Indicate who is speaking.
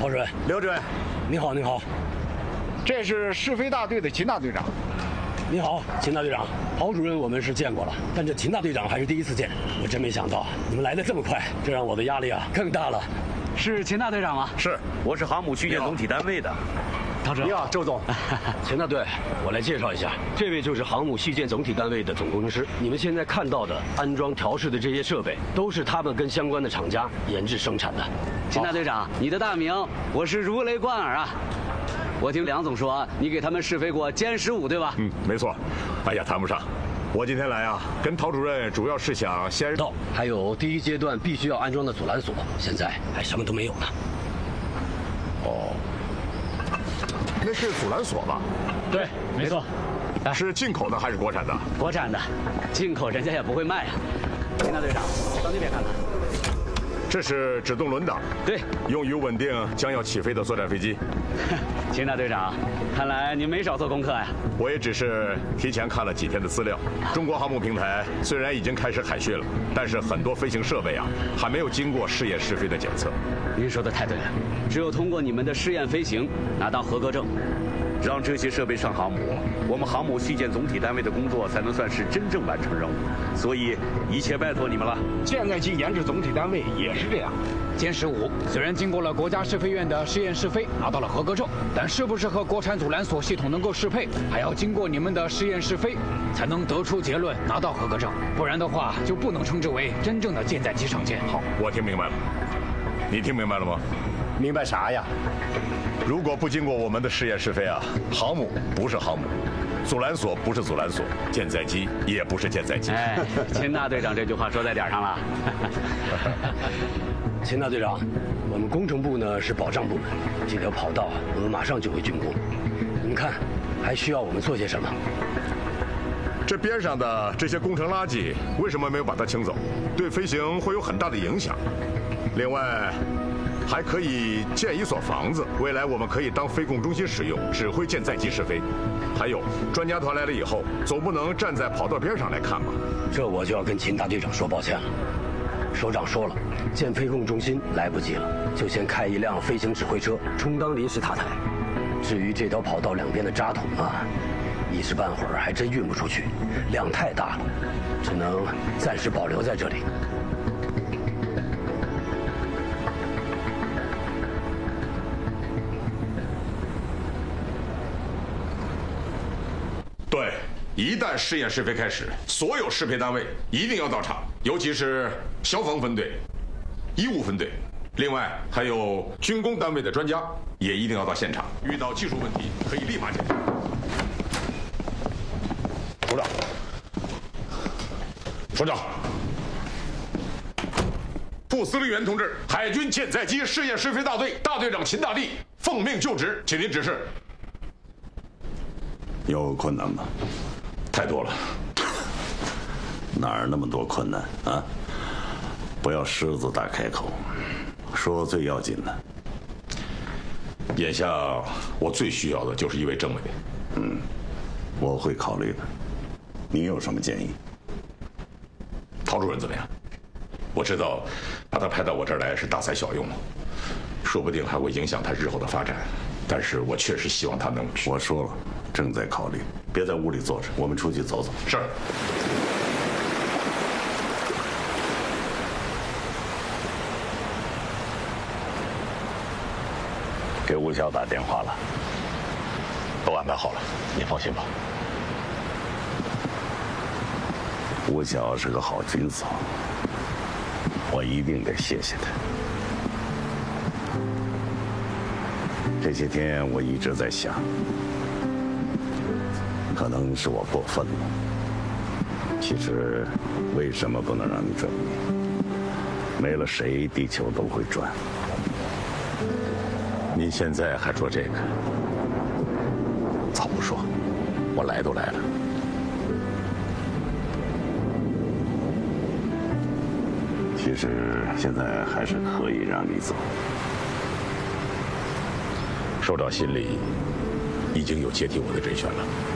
Speaker 1: 陶主任，
Speaker 2: 刘主任，
Speaker 1: 你好，你好。
Speaker 2: 这是试飞大队的秦大队长。
Speaker 1: 你好，秦大队长。陶主任我们是见过了，但这秦大队长还是第一次见。我真没想到你们来得这么快，这让我的压力更大了。
Speaker 3: 是秦大队长吗？
Speaker 4: 是，我是航母续建总体单位的。
Speaker 3: 陶主任，
Speaker 2: 你好，周总。
Speaker 1: 秦大队，我来介绍一下，这位就是航母续建总体单位的总工程师。你们现在看到的安装调试的这些设备，都是他们跟相关的厂家研制生产的。
Speaker 3: 秦大队长，你的大名我是如雷贯耳啊。我听梁总说，你给他们试飞过歼15，对吧？
Speaker 4: 没错。哎呀，谈不上。我今天来啊，跟陶主任主要是想先
Speaker 1: 到，还有第一阶段必须要安装的阻拦索，现在还什么都没有呢。
Speaker 4: 哦，那是阻拦索吧？
Speaker 3: 对，没错。
Speaker 4: 是进口的还是国产的？
Speaker 3: 国产的，进口人家也不会卖啊。秦大队长，到那边看看。
Speaker 4: 这是指动轮挡，
Speaker 3: 对，
Speaker 4: 用于稳定将要起飞的作战飞机。
Speaker 3: 秦大队长，看来你没少做功课呀。
Speaker 4: 我也只是提前看了几天的资料。中国航母平台虽然已经开始海训了，但是很多飞行设备还没有经过试验试飞的检测。
Speaker 3: 您说的太对了，只有通过你们的试验飞行，拿到合格证，
Speaker 4: 让这些设备上航母，我们航母续建总体单位的工作才能算是真正完成任务。所以一切拜托你们了。
Speaker 2: 舰载机研制总体单位也是这样。
Speaker 5: 歼15虽然经过了国家试飞院的试验试飞，拿到了合格证，但是不是和国产阻拦索系统能够适配，还要经过你们的试验试飞，才能得出结论，拿到合格证。不然的话，就不能称之为真正的舰载机上舰。
Speaker 4: 好，我听明白了。你听明白了吗？
Speaker 2: 明白啥呀？
Speaker 4: 如果不经过我们的试验试飞航母不是航母，阻拦索不是阻拦索，舰载机也不是舰载机。
Speaker 3: 哎，秦大队长这句话说在点上了。
Speaker 1: 秦大队长，我们工程部呢是保障部门，这条跑道我们马上就会竣工。你们看，还需要我们做些什么？
Speaker 4: 这边上的这些工程垃圾为什么没有把它清走？对飞行会有很大的影响。另外，还可以建一所房子，未来我们可以当飞控中心使用，指挥舰载机试飞。还有，专家团来了以后，总不能站在跑道边上来看吧？
Speaker 1: 这我就要跟秦大队长说抱歉了。首长说了，建飞控中心来不及了，就先开一辆飞行指挥车充当临时塔台。至于这条跑道两边的渣桶一时半会儿还真运不出去，量太大了，只能暂时保留在这里。
Speaker 4: 对，一旦试验试飞开始，所有适配单位一定要到场，尤其是消防分队、医务分队，另外还有军工单位的专家也一定要到现场。遇到技术问题可以立马解决。首长，首长，副司令员同志，海军舰载机试验试飞大队大队长秦大帝奉命就职，请您指示。
Speaker 6: 有困难吗？
Speaker 4: 太多了。
Speaker 6: 哪儿那么多困难啊？不要狮子大开口，说最要紧的。
Speaker 4: 眼下我最需要的就是一位政委。
Speaker 6: 我会考虑的。你有什么建议？
Speaker 4: 陶主任怎么样？我知道把他派到我这儿来是大材小用，说不定还会影响他日后的发展。但是我确实希望他能。
Speaker 6: 我说了，正在考虑。别在屋里坐着，我们出去走走。
Speaker 4: 是。
Speaker 6: 给吴晓打电话了，
Speaker 4: 都安排好了，你放心吧。
Speaker 6: 吴晓是个好军嫂，我一定得谢谢他。这些天我一直在想，可能是我过分了。其实，为什么不能让你转移？没了谁，地球都会转。
Speaker 4: 您现在还说这个？早不说，我来都来了。
Speaker 6: 其实现在还是可以让你走。
Speaker 4: 首长心里已经有接替我的人选了。